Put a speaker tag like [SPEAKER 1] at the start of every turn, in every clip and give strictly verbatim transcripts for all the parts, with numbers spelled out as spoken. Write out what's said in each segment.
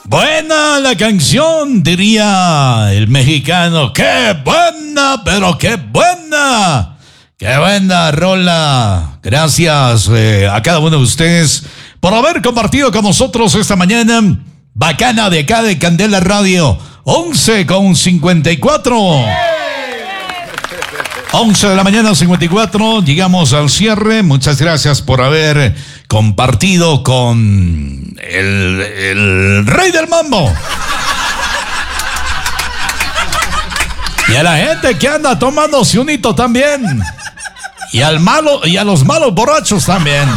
[SPEAKER 1] Buena la canción, diría el mexicano. ¡Qué buena, pero qué buena! ¡Qué buena rola! Gracias eh, a cada uno de ustedes por haber compartido con nosotros esta mañana bacana de acá de Candela Radio. once con cincuenta y cuatro. once de la mañana, cincuenta y cuatro. Llegamos al cierre. Muchas gracias por haber compartido con el, el rey del mambo. Y a la gente que anda tomándose un hito también. Y al malo, y a los malos borrachos también.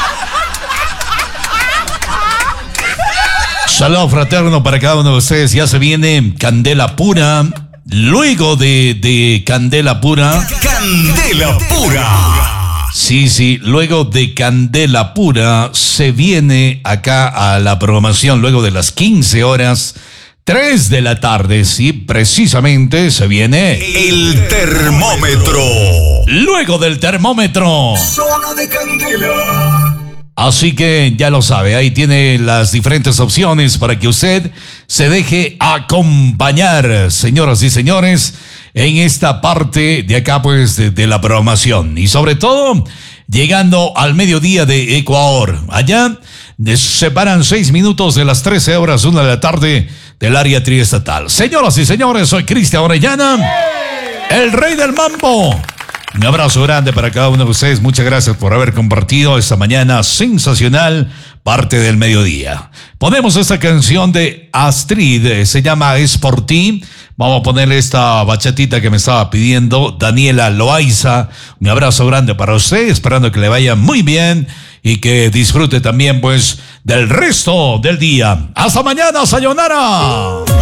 [SPEAKER 1] Saludo fraterno para cada uno de ustedes. Ya se viene Candela Pura. Luego de, de Candela Pura.
[SPEAKER 2] Candela Pura.
[SPEAKER 1] Sí, sí, luego de Candela Pura se viene acá a la programación luego de las quince horas. tres de la tarde, sí, precisamente se viene
[SPEAKER 2] el termómetro.
[SPEAKER 1] Luego del termómetro.
[SPEAKER 2] Zona de Candela.
[SPEAKER 1] Así que ya lo sabe, ahí tiene las diferentes opciones para que usted se deje acompañar, señoras y señores, en esta parte de acá, pues, de, de la programación. Y sobre todo, llegando al mediodía de Ecuador. Allá separan seis minutos de las trece horas, una de la tarde del área triestatal. Señoras y señores, soy Cristian Orellana, el rey del mambo. Un abrazo grande para cada uno de ustedes. Muchas gracias por haber compartido esta mañana sensacional, parte del mediodía. Ponemos esta canción de Astrid, se llama Es por ti. Vamos a ponerle esta bachatita que me estaba pidiendo Daniela Loaiza. Un abrazo grande para usted, esperando que le vaya muy bien y que disfrute también, pues, del resto del día. Hasta mañana, sayonara.